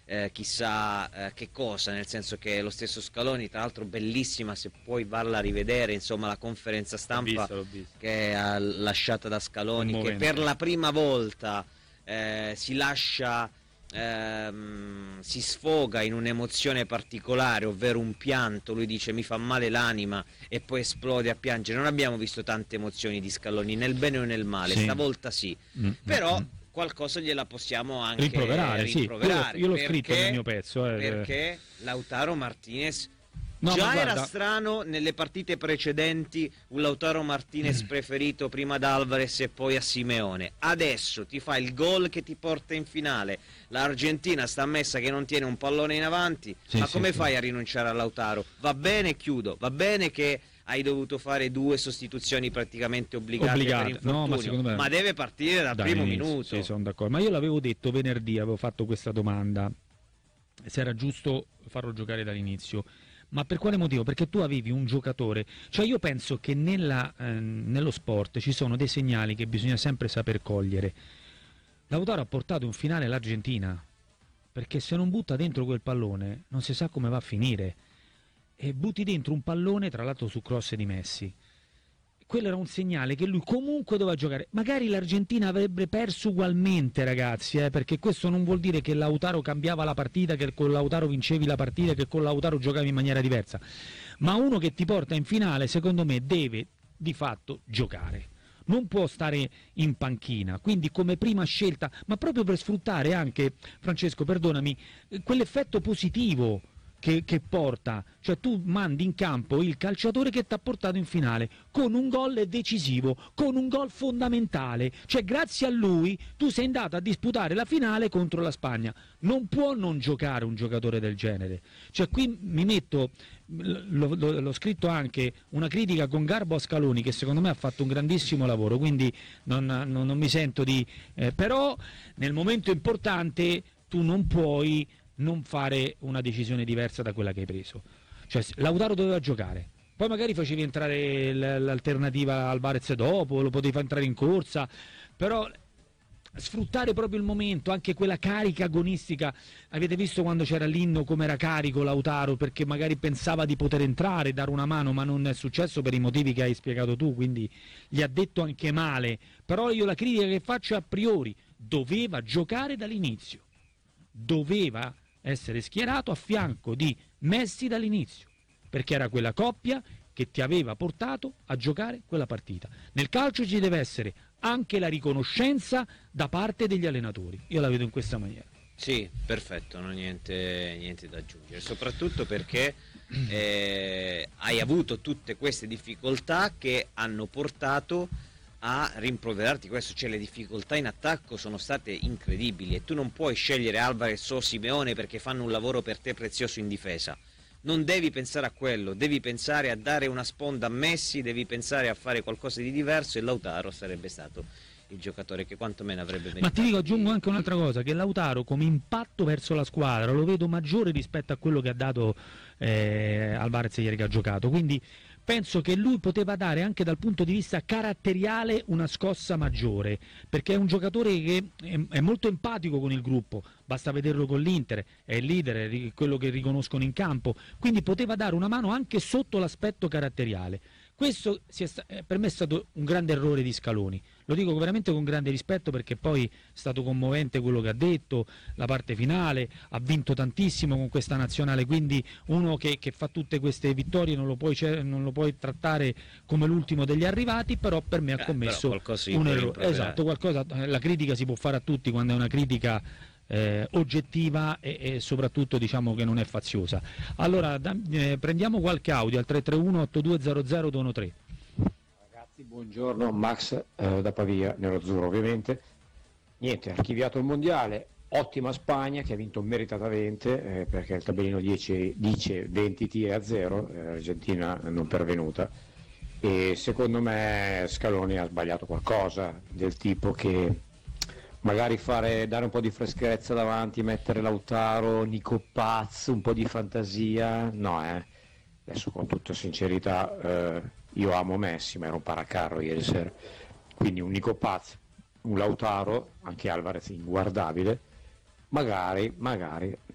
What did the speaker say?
chissà che cosa, nel senso che lo stesso Scaloni, tra l'altro bellissima, se puoi varla a rivedere, insomma, la conferenza stampa L'ho vista. che ha lasciata da Scaloni, Un che momento. per la prima volta si lascia, si sfoga in un'emozione particolare, ovvero un pianto. Lui dice mi fa male l'anima e poi esplode a piangere. Non abbiamo visto tante emozioni di Scaloni nel bene o nel male, Sì. stavolta sì, però qualcosa gliela possiamo anche Rimproverare, sì. Io l'ho scritto nel mio pezzo. Perché Lautaro Martinez No, già ma guarda, era strano nelle partite precedenti un Lautaro Martinez preferito prima ad Alvarez e poi a Simeone. Adesso ti fa il gol che ti porta in finale, l'Argentina sta messa che non tiene un pallone in avanti, Sì, ma sì, come sì. fai a rinunciare a Lautaro? Va bene, chiudo, va bene che hai dovuto fare 2 sostituzioni praticamente obbligate per infortunio, no, ma secondo me deve partire dal primo inizio, minuto. Sì, sono d'accordo. Ma io l'avevo detto venerdì, avevo fatto questa domanda, se era giusto farlo giocare dall'inizio. Ma per quale motivo? Perché tu avevi un giocatore, cioè io penso che nello sport ci sono dei segnali che bisogna sempre saper cogliere. Lautaro ha portato in finale l'Argentina, perché se non butta dentro quel pallone non si sa come va a finire, e butti dentro un pallone tra l'altro su cross di Messi. Quello era un segnale che lui comunque doveva giocare. Magari l'Argentina avrebbe perso ugualmente, ragazzi, perché questo non vuol dire che Lautaro cambiava la partita, che con Lautaro vincevi la partita, che con Lautaro giocavi in maniera diversa. Ma uno che ti porta in finale, secondo me, deve di fatto giocare. Non può stare in panchina, quindi come prima scelta, ma proprio per sfruttare anche, Francesco, perdonami, quell'effetto positivo che porta, cioè tu mandi in campo il calciatore che ti ha portato in finale con un gol decisivo, con un gol fondamentale, cioè grazie a lui tu sei andato a disputare la finale contro la Spagna. Non può non giocare un giocatore del genere, cioè qui mi metto, l'ho scritto anche, una critica con garbo a Scaloni, che secondo me ha fatto un grandissimo lavoro, quindi non mi sento di però nel momento importante tu non puoi non fare una decisione diversa da quella che hai preso. Cioè Lautaro doveva giocare, poi magari facevi entrare l'alternativa Alvarez dopo, lo potevi far entrare in corsa, però sfruttare proprio il momento, anche quella carica agonistica. Avete visto quando c'era l'inno come era carico Lautaro, perché magari pensava di poter entrare, dare una mano, ma non è successo per i motivi che hai spiegato tu, quindi gli ha detto anche male. Però io la critica che faccio a priori, doveva giocare dall'inizio, doveva essere schierato a fianco di Messi dall'inizio, perché era quella coppia che ti aveva portato a giocare quella partita. Nel calcio ci deve essere anche la riconoscenza da parte degli allenatori, io la vedo in questa maniera. Sì, perfetto, non niente da aggiungere, soprattutto perché hai avuto tutte queste difficoltà che hanno portato a rimproverarti questo, cioè le difficoltà in attacco sono state incredibili e tu non puoi scegliere Alvarez o Simeone perché fanno un lavoro per te prezioso in difesa. Non devi pensare a quello, devi pensare a dare una sponda a Messi, devi pensare a fare qualcosa di diverso, e Lautaro sarebbe stato il giocatore che quantomeno avrebbe meritato. Ma ti dico, aggiungo anche un'altra cosa, che Lautaro come impatto verso la squadra lo vedo maggiore rispetto a quello che ha dato Alvarez ieri che ha giocato, quindi penso che lui poteva dare anche dal punto di vista caratteriale una scossa maggiore, perché è un giocatore che è molto empatico con il gruppo, basta vederlo con l'Inter, è il leader, è quello che riconoscono in campo, quindi poteva dare una mano anche sotto l'aspetto caratteriale. Questo per me è stato un grande errore di Scaloni, lo dico veramente con grande rispetto, perché poi è stato commovente quello che ha detto, la parte finale, ha vinto tantissimo con questa nazionale, quindi uno che fa tutte queste vittorie non lo puoi trattare come l'ultimo degli arrivati, però per me ha commesso un errore. Esatto, la critica si può fare a tutti quando è una critica oggettiva e soprattutto diciamo che non è faziosa. Allora prendiamo qualche audio al 331-8200-213. Ragazzi, buongiorno, Max da Pavia, nell'azzurro ovviamente. Niente, archiviato il mondiale, ottima Spagna che ha vinto meritatamente, perché il tabellino 10 dice 20 tiri a 0, l'Argentina non pervenuta, e secondo me Scaloni ha sbagliato qualcosa, del tipo che magari dare un po' di freschezza davanti, mettere Lautaro, Nico Paz, un po' di fantasia, no adesso con tutta sincerità io amo Messi, ma era un paracarro ieri sera, quindi un Nico Paz, un Lautaro, anche Alvarez inguardabile, magari